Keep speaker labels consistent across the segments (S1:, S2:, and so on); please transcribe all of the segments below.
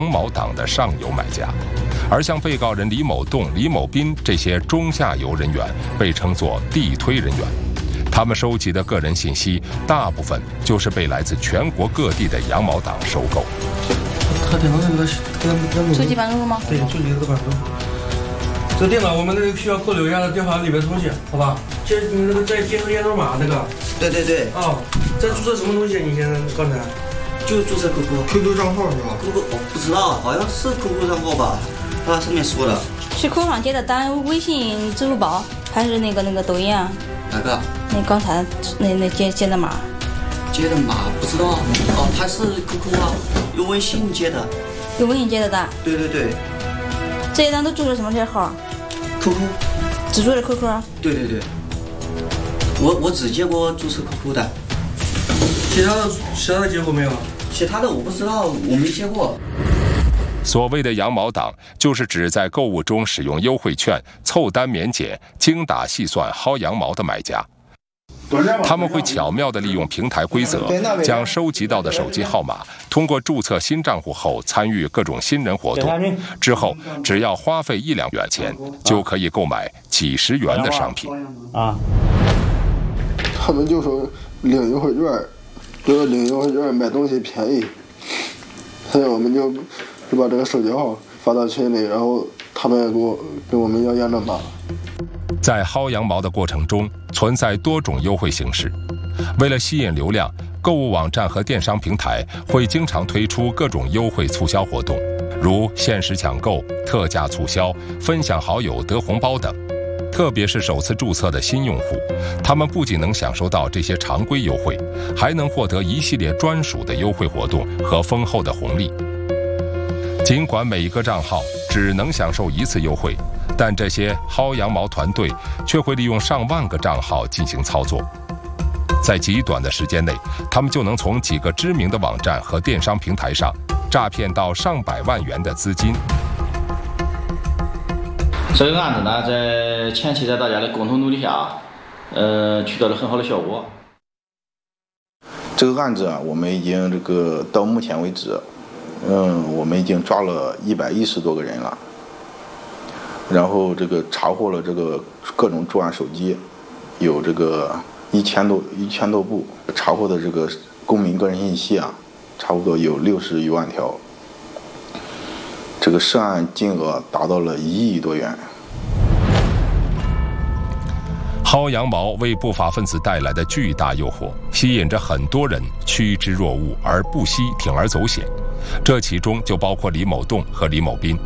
S1: 羊毛党的上游买家，而像被告人李某栋、李某斌这些中下游人员被称作地推人员。他们收集的个人信息，大部分就是被来自全国各地的羊毛党收购。
S2: 他电脑那
S3: 书记办公室吗？
S2: 对，书记这个办公室。这电脑我们需要扣留一下电话里面的东西，好吧？你那个在接收电脑码那个。
S4: 对。
S2: 哦，在注册什么东西？你现在刚才？
S4: 就注册 QQ 账号是吧 ？QQ 我不知道，好像是 QQ 账号吧？他上面说的。
S3: 是口上接的单，微信、支付宝还是那个抖音啊？
S4: 哪个？
S3: 那刚才那接的码。
S4: 接的码不知道。哦，他是 QQ 啊，用微信接的。
S3: 用微信接的单？
S4: 对。
S3: 这些单都注册什么这号
S4: ？QQ。
S3: 只注册 QQ？
S4: 对。我只接过注册 QQ 的。
S2: 其他的接过没有？
S4: 其他的我不知道，我没接过。
S1: 所谓的羊毛党，就是指在购物中使用优惠券、凑单免检、精打细算薅羊毛的买家。他们会巧妙地利用平台规则，将收集到的手机号码通过注册新账户后参与各种新人活动，之后只要花费1-2元钱，就可以购买几十元的商品。
S5: 他们就说领优惠券，就是领优惠券买东西便宜，所以我们就把这个手机号发到群里，然后他们给我们要验证码。
S1: 在薅羊毛的过程中，存在多种优惠形式。为了吸引流量，购物网站和电商平台会经常推出各种优惠促销活动，如限时抢购、特价促销、分享好友得红包等。特别是首次注册的新用户，他们不仅能享受到这些常规优惠，还能获得一系列专属的优惠活动和丰厚的红利。尽管每一个账号只能享受1次优惠，但这些薅羊毛团队却会利用上万个账号进行操作。在极短的时间内，他们就能从几个知名的网站和电商平台上诈骗到上百万元的资金。
S6: 这个案子呢，在前期在大家的共同努力下，取得了很好的效果。
S7: 这个案子啊，我们已经到目前为止，我们已经抓了110多个人了。然后查获了各种作案手机，有1000多部，查获的公民个人信息啊，差不多有60余万条。涉案金额达到了1亿多元。
S1: 薅羊毛为不法分子带来的巨大诱惑，吸引着很多人趋之若鹜而不惜铤而走险。这其中就包括李某栋和李某斌。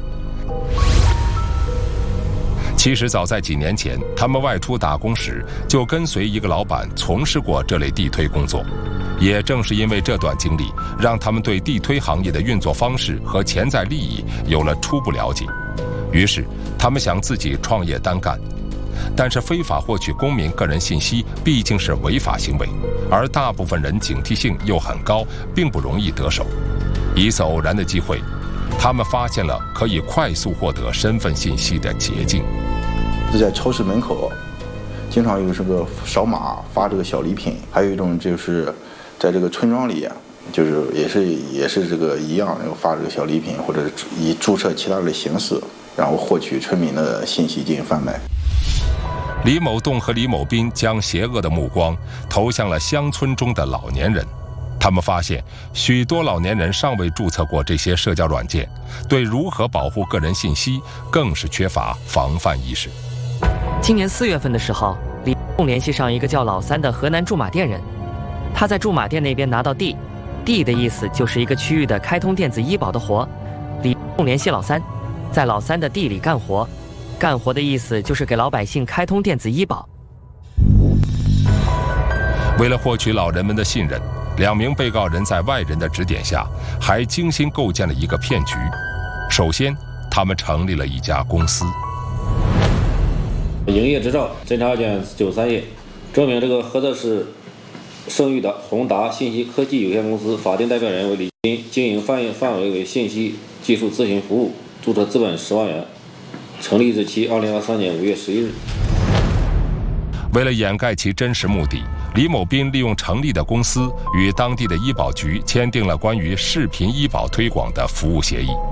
S1: 其实早在几年前，他们外出打工时就跟随一个老板从事过这类地推工作。也正是因为这段经历，让他们对地推行业的运作方式和潜在利益有了初步了解。于是，他们想自己创业单干。但是非法获取公民个人信息毕竟是违法行为，而大部分人警惕性又很高，并不容易得手。一次偶然的机会，他们发现了可以快速获得身份信息的捷径。
S7: 是在超市门口，经常有扫码发小礼品，还有一种就是在村庄里，就是也是一样，发小礼品，或者以注册其他的形式，然后获取村民的信息进行贩卖。
S1: 李某栋和李某斌将邪恶的目光投向了乡村中的老年人。他们发现，许多老年人尚未注册过这些社交软件，对如何保护个人信息更是缺乏防范意识。
S8: 今年4月份的时候，李栋联系上一个叫老三的河南驻马店人，他在驻马店那边拿到地的意思就是一个区域的开通电子医保的活。李栋联系老三，在老三的地里干活的意思就是给老百姓开通电子医保。
S1: 为了获取老人们的信任，2名被告人在外人的指点下，还精心构建了一个骗局。首先，他们成立了一家公司。
S9: 营业执照侦查卷93页，证明合作是盛誉的宏达信息科技有限公司，法定代表人为李军，经营范围为信息技术咨询服务，注册资本10万元，成立日期2023年5月11日。
S1: 为了掩盖其真实目的，李某斌利用成立的公司与当地的医保局签订了关于视频医保推广的服务协议。